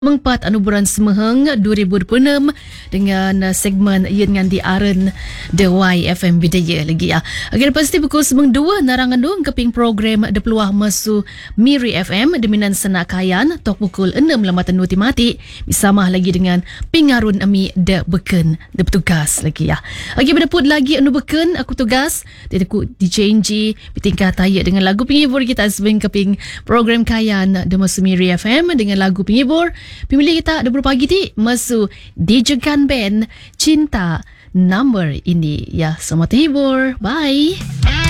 Mengpat bulan Semeheng 2026 dengan segmen Yen dengan Diaren The YFM Bidaya lagi ya. Okey, pasti pukul 2 narangan dong keping program de peluah masu Miri FM deminan senakayan tok pukul 6 lamatan nuti mati bersama lagi dengan Pingarun Ami de beken de petugas lagi ya. Okey, berdaput lagi beken aku tugas dia aku di tingkat tayar dengan lagu penghibur kita sebelum keping program kayan de masu Miri FM dengan lagu penghibur. Pemilih kita ada pagi di masuk dijekan band Cinta Number ini ya. Selamat terhibur. Bye.